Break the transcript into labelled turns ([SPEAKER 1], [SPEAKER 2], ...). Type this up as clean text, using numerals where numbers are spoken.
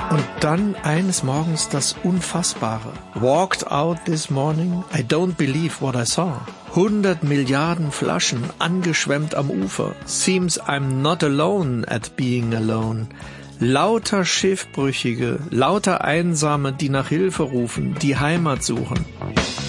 [SPEAKER 1] Und dann eines Morgens das Unfassbare. Walked out this morning, I don't believe what I saw. 100 Milliarden Flaschen angeschwemmt am Ufer. Seems I'm not alone at being alone. Lauter Schiffbrüchige, lauter Einsame, die nach Hilfe rufen, die Heimat suchen.